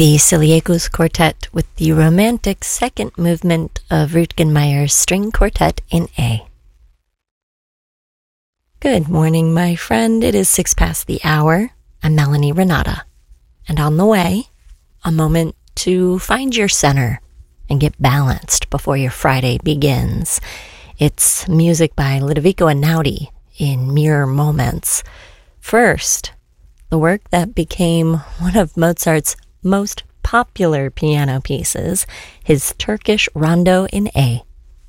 the Siliecus Quartet with the romantic second movement of Rutgen Meyer's String Quartet in A. Good morning, my friend. It is 6 past the hour. I'm Melanie Renata. And on the way, a moment to find your center and get balanced before your Friday begins. It's music by Ludovico Einaudi in Mere Moments. First, the work that became one of Mozart's most popular piano pieces, his Turkish Rondo in A.